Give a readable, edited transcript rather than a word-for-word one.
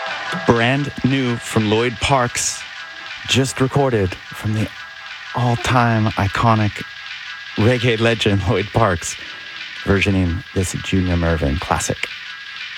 Brand new from Lloyd Parks, just recorded from the all-time iconic reggae legend Lloyd Parks, versioning this Junior Murvin classic.